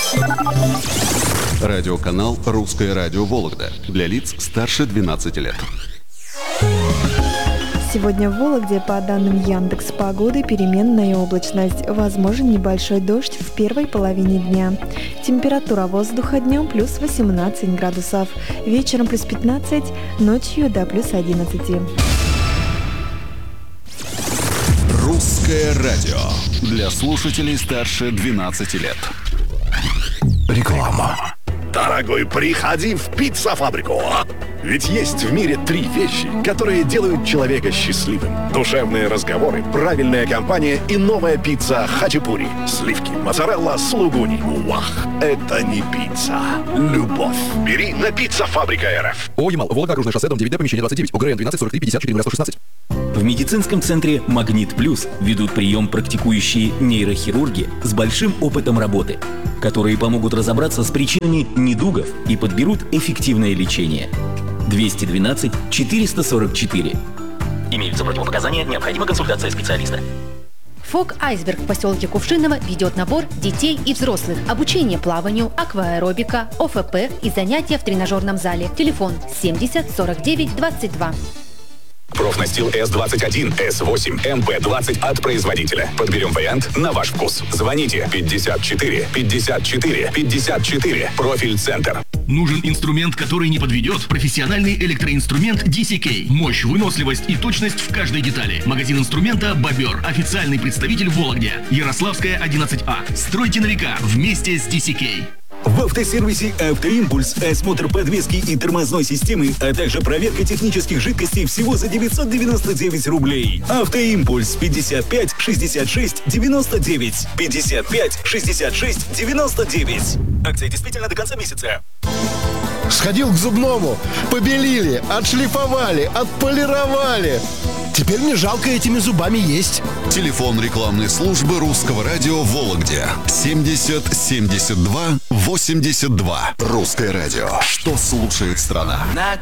Радиоканал «Русское радио Вологда» для лиц старше 12 лет. Сегодня в Вологде, по данным Яндекс.Погоды, переменная облачность. Возможен небольшой дождь в первой половине дня. Температура воздуха днем плюс 18 градусов. Вечером плюс 15, ночью до плюс 11. «Русское радио» для слушателей старше 12 лет. Реклама. Дорогой, приходи в пицца-фабрику. Ведь есть в мире 3 вещи, которые делают человека счастливым. Душевные разговоры, правильная компания и новая пицца хачапури. Сливки, моцарелла, сулугуни. Вах, это не пицца. Любовь. Бери на пицца-фабрика РФ. Ямал, Вологда, Окружное шоссе, дом 9, помещение 29, ОГРН 12 43 54 116. В медицинском центре «Магнит Плюс» ведут прием практикующие нейрохирурги с большим опытом работы, которые помогут разобраться с причинами недугов и подберут эффективное лечение. 212 444. Имеются противопоказания, необходима консультация специалиста. ФОК «Айсберг» в поселке Кувшиново ведет набор детей и взрослых. Обучение плаванию, акваэробика, ОФП и занятия в тренажерном зале. Телефон 70 49 22. Профнастил С21, С8, МП20 от производителя. Подберем вариант на ваш вкус. Звоните 54 54 54. Профиль-центр. Нужен инструмент, который не подведет? Профессиональный электроинструмент DCK. Мощь, выносливость и точность в каждой детали. Магазин инструмента «Бобер». Официальный представитель в Вологде. Ярославская, 11А. Стройте на века вместе с DCK. В автосервисе «Автоимпульс» осмотр подвески и тормозной системы, а также проверка технических жидкостей всего за 999 рублей. «Автоимпульс» 55 66 99. 55 66 99. Акция действительно до конца месяца. Сходил к зубному, побелили, отшлифовали, отполировали. Теперь не жалко этими зубами есть. Телефон рекламной службы «Русского радио» в Вологде. 70 72 82. «Русское радио». Что слушает страна?